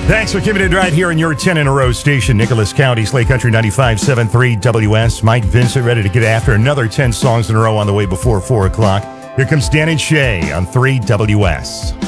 Thanks for keeping it right here in your 10 in a row station, Nicholas County, Slate Country 95.73 WS. Mike Vincent ready to get after another 10 songs in a row on the way before 4 o'clock. Here comes Dan and Shay on 3 WS.